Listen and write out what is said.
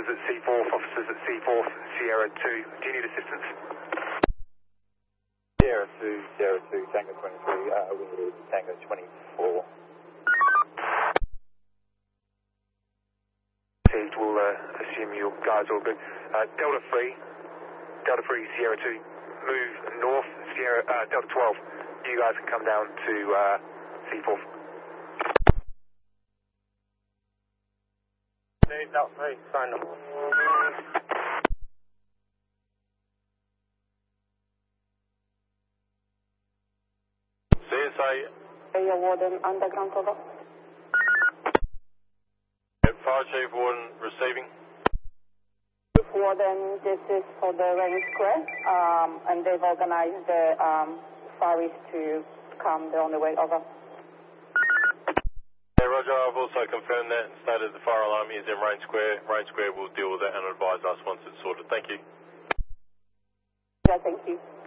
at C4, officers at C4, Sierra 2. Do you need assistance? Sierra 2, Tango 23, we need Tango 24. We'll assume your guys are all good. Delta 3, Sierra 2, move north, Delta 12. You guys can come down to C4. Delta 3, sign up. CSA. Area Warden, underground over. Fire Chief Warden receiving. Warden, this is for the Rain Square, and they've organized the Faris to come. They're on the way over. Yeah, Roger, I've also confirmed that and stated the fire alarm is in Rain Square. Rain Square will deal with that and advise us once it's sorted. Thank you. Yeah, thank you.